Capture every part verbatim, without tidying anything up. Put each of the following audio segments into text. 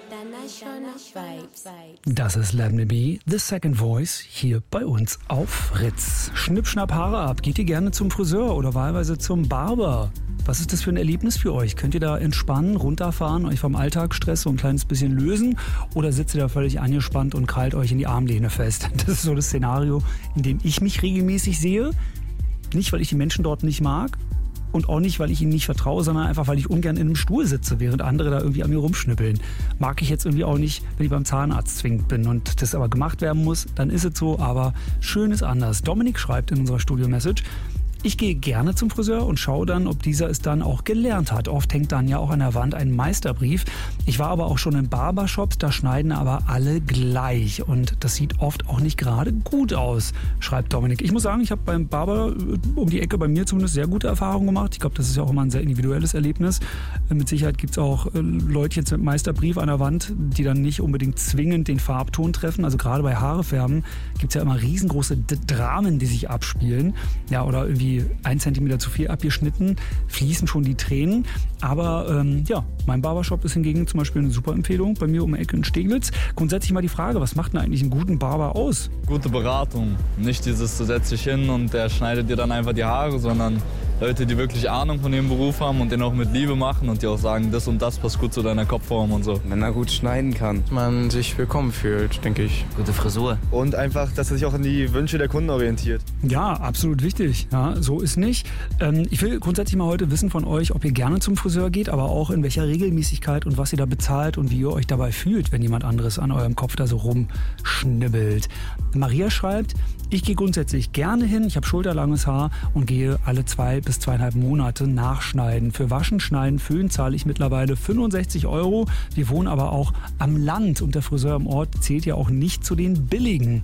Das ist Let Me Be, The Second Voice, hier bei uns auf Fritz. Schnipp, schnapp, Haare ab. Geht ihr gerne zum Friseur oder wahlweise zum Barber? Was ist das für ein Erlebnis für euch? Könnt ihr da entspannen, runterfahren, euch vom Alltagsstress so ein kleines bisschen lösen? Oder sitzt ihr da völlig angespannt und krallt euch in die Armlehne fest? Das ist so das Szenario, in dem ich mich regelmäßig sehe. Nicht, weil ich die Menschen dort nicht mag. Und auch nicht, weil ich ihnen nicht vertraue, sondern einfach, weil ich ungern in einem Stuhl sitze, während andere da irgendwie an mir rumschnippeln. Mag ich jetzt irgendwie auch nicht, wenn ich beim Zahnarzt zwingend bin und das aber gemacht werden muss, dann ist es so, aber schön ist anders. Dominik schreibt in unserer Studio-Message: Ich gehe gerne zum Friseur und schaue dann, ob dieser es dann auch gelernt hat. Oft hängt dann ja auch an der Wand ein Meisterbrief. Ich war aber auch schon in Barbershops, da schneiden aber alle gleich. Und das sieht oft auch nicht gerade gut aus, schreibt Dominik. Ich muss sagen, ich habe beim Barber um die Ecke bei mir zumindest sehr gute Erfahrungen gemacht. Ich glaube, das ist ja auch immer ein sehr individuelles Erlebnis. Mit Sicherheit gibt es auch Leute jetzt mit Meisterbrief an der Wand, die dann nicht unbedingt zwingend den Farbton treffen. Also gerade bei Haarefärben gibt es ja immer riesengroße Dramen, die sich abspielen. Ja, oder irgendwie ein Zentimeter zu viel abgeschnitten, fließen schon die Tränen. Aber ähm, ja, mein Barbershop ist hingegen zum Beispiel eine super Empfehlung. Bei mir um die Ecke in Steglitz. Grundsätzlich mal die Frage, was macht denn eigentlich einen guten Barber aus? Gute Beratung. Nicht dieses, du setzt dich hin und der schneidet dir dann einfach die Haare, sondern Leute, die wirklich Ahnung von dem Beruf haben und den auch mit Liebe machen und die auch sagen, das und das passt gut zu deiner Kopfform und so. Wenn er gut schneiden kann. Man sich willkommen fühlt, denke ich. Gute Frisur. Und einfach, dass er sich auch an die Wünsche der Kunden orientiert. Ja, absolut wichtig. Ja, so ist nicht. Ähm, ich will grundsätzlich mal heute wissen von euch, ob ihr gerne zum Friseur geht, aber auch in welcher Regelmäßigkeit und was ihr da bezahlt und wie ihr euch dabei fühlt, wenn jemand anderes an eurem Kopf da so rumschnibbelt. Maria schreibt: Ich gehe grundsätzlich gerne hin, ich habe schulterlanges Haar und gehe alle zwei bis zweieinhalb Monate nachschneiden. Für Waschen, Schneiden, Föhn zahle ich mittlerweile fünfundsechzig Euro. Wir wohnen aber auch am Land und der Friseur im Ort zählt ja auch nicht zu den billigen.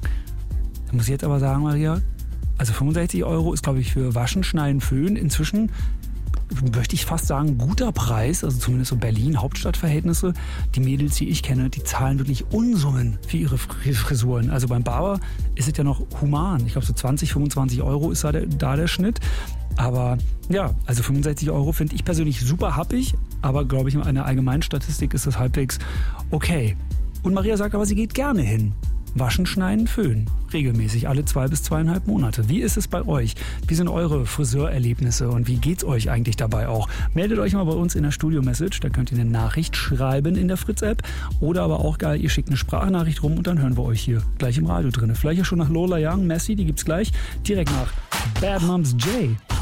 Da muss ich jetzt aber sagen, Maria, also fünfundsechzig Euro ist, glaube ich, für Waschen, Schneiden, Föhn inzwischen, möchte ich fast sagen, guter Preis, also zumindest so Berlin, Hauptstadtverhältnisse. Die Mädels, die ich kenne, die zahlen wirklich Unsummen für ihre Frisuren. Also beim Barber ist es ja noch human. Ich glaube, so zwanzig, fünfundzwanzig Euro ist da der, da der Schnitt. Aber ja, also fünfundsechzig Euro finde ich persönlich super happig, aber glaube ich, in einer allgemeinen Statistik ist das halbwegs okay. Und Maria sagt aber, sie geht gerne hin. Waschen, Schneiden, Föhn. Regelmäßig, alle zwei bis zweieinhalb Monate. Wie ist es bei euch? Wie sind eure Friseurerlebnisse und wie geht's euch eigentlich dabei auch? Meldet euch mal bei uns in der Studio-Message, da könnt ihr eine Nachricht schreiben in der Fritz-App oder aber auch geil, ihr schickt eine Sprachnachricht rum und dann hören wir euch hier gleich im Radio drin. Vielleicht ja schon nach Lola Young, Messi, die gibt's gleich, direkt nach Bad Moms J.